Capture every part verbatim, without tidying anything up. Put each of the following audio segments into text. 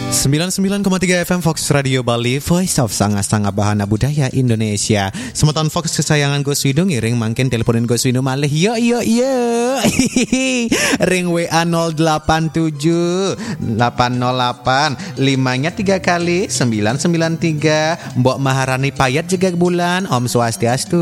sembilan puluh sembilan koma tiga F M Fox Radio Bali, Voice of Sanga-Sanga Bahana Budaya Indonesia. Semeton Fox kesayangan Gus Widu ngiring mangkin teleponin Gus Widu malih. Yo yo yo. Ring W A nol delapan tujuh delapan nol delapan limanya tiga kali sembilan sembilan tiga. Mbok Maharani Payat juga bulan. Om Swastiastu.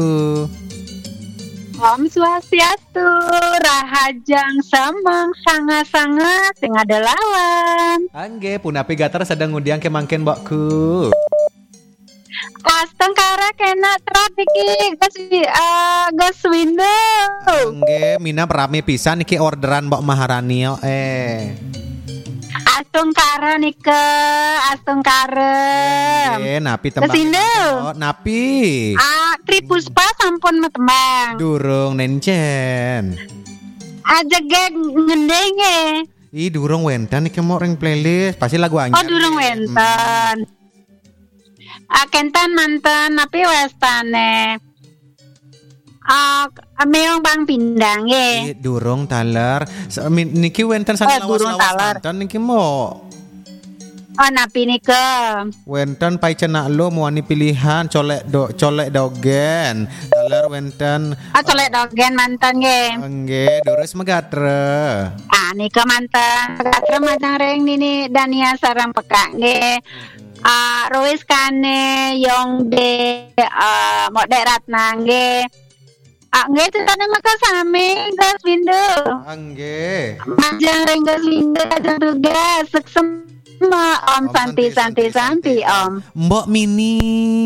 Om Swastiastu, rahajang semeng sanga-sanga sing ada lawan. Angge punapi gatar sedang ngudiang ke mangken mbokku. Astengkara kena terap iki gas uh, gas window. Angge mina rame pisan iki orderan Mbok Maharani yo eh. Astengkara nike, astengkara. Eh, napi tembang. Kesindo. Napi. Ah, Tripuspa sampun metembang. Durung nencen. Aja geng ngendenge. Ih, durung wenten iki mau ring playlist, pasti lagu anyar. Oh, durung wenten. Ah, kentan manten napi westane. Ah, meong bang pindang Ih, ye. durung taler. Niki wenten sana Eh, durung taler. Wenten niki mau. Oh, napi nike. Wenten pai cenak lo muani pilihan colek do colek dogen. Taler wenten. Ah, colek dogen mantan ye. Angge, durus megatre. Ah, nike mantan. Pekatra macang reng nini Dania sarang pekak nge. Ah, Rois kane yong de ah mode ratna nge. Ah, nge tane maka same gas window. Angge. Macang reng gas window ada tugas seksem. Ma om santi santi santi om. Mbok Mini.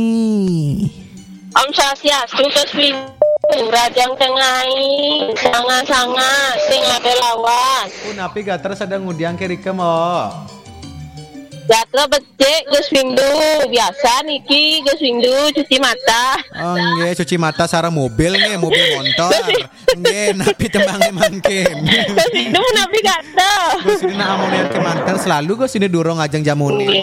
Om Swastiastu Gus Rajang tengai sanga-sanga sing ada lawan. Punapi gater sedang ngudiang ke Rika mo. Jatra becek Gus Windu biasa niki Gus Windu cuci mata. Angge cuci mata sareng mobil nge, mobil motor. Nge napi tembangnya mangkin. Gus Windu napi kata. Gus ini nak amoner kemanten selalu Gus ini durung ajang jamune.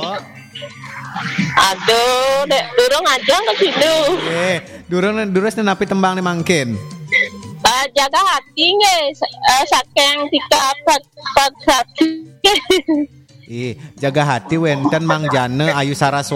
Aduh, dek durung aja Gus Windu. Eh, durung durus napi tembang nih mangkin. Uh, jaga hati nge, uh, sakeng tika pat pat hati. Ih, jaga hati wenten Mang Jane Ayu Saraswati.